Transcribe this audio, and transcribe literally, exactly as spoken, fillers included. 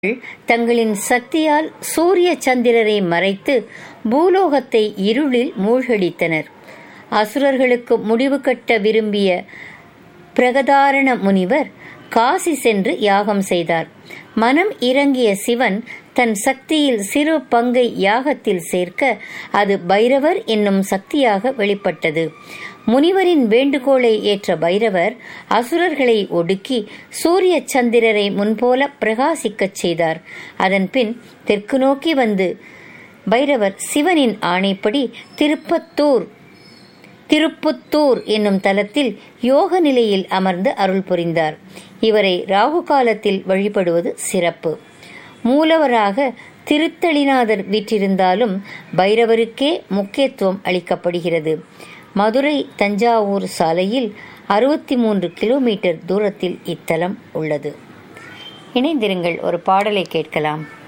தங்களின் சக்தியால் சூரிய சந்திரரை மறைத்து பூலோகத்தை இருளில் மூழ்கடித்தனர். அசுரர்களுக்கு முடிவு கட்ட விரும்பிய பிரகதாரண முனிவர் காசி சென்று யாகம் செய்தார். மனம் இறங்கிய சிவன் தன் சக்தியில் சிறு பங்கை யாகத்தில் சேர்க்க அது பைரவர் என்னும் சக்தியாக வெளிப்பட்டது. முனிவரின் வேண்டுகோளை ஏற்ற பைரவர் அசுரர்களை ஒடுக்கி சூரிய சந்திரரை முன்போல பிரகாசிக்கச் செய்தார். அதன்பின் தெற்கு நோக்கி வந்து பைரவர் சிவனின் ஆணைப்படி திருப்பத்தூர் திருப்புத்தூர் என்னும் தலத்தில் யோக நிலையில் அமர்ந்து அருள் புரிந்தார். இவரை ராகு காலத்தில் வழிபடுவது சிறப்பு. மூலவராக திருத்தளிநாதர் வீற்றிருந்தாலும் பைரவருக்கே முக்கியத்துவம் அளிக்கப்படுகிறது. மதுரை தஞ்சாவூர் சாலையில் அறுபத்தி மூன்று கிலோமீட்டர் தூரத்தில் இத்தலம் உள்ளது. இணைந்திருங்கள், ஒரு பாடலை கேட்கலாம்.